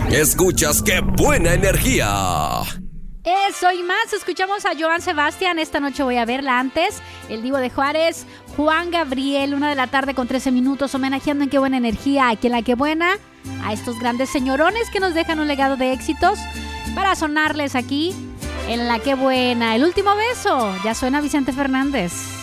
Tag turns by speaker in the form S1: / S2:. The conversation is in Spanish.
S1: Escuchas Qué Buena Energía.
S2: Eso y más, escuchamos a Joan Sebastián. Esta noche voy a verla antes. El Divo de Juárez, Juan Gabriel, 1:13 con 13 minutos, homenajeando en Qué Buena Energía, aquí en la Qué Buena, a estos grandes señorones que nos dejan un legado de éxitos para sonarles aquí en la Qué Buena. El último beso, ya suena Vicente Fernández.